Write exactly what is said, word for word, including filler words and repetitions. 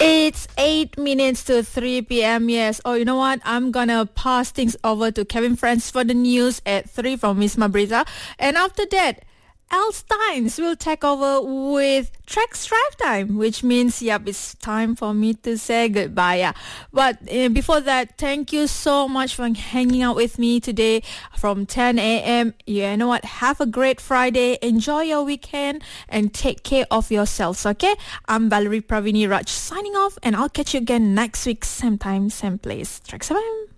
It's eight minutes to three p.m. Yes. Oh, you know what? I'm gonna pass things over to Kevin Franz for the news at three from Miss Mabrita. And after that, Al Steins will take over with Track's Drive Time, which means, yep, it's time for me to say goodbye. Yeah. But uh, before that, thank you so much for hanging out with me today from ten a.m. You know what? Have a great Friday. Enjoy your weekend and take care of yourselves, okay? I'm Valerie Pravini Raj signing off, and I'll catch you again next week, same time, same place. Trax F M.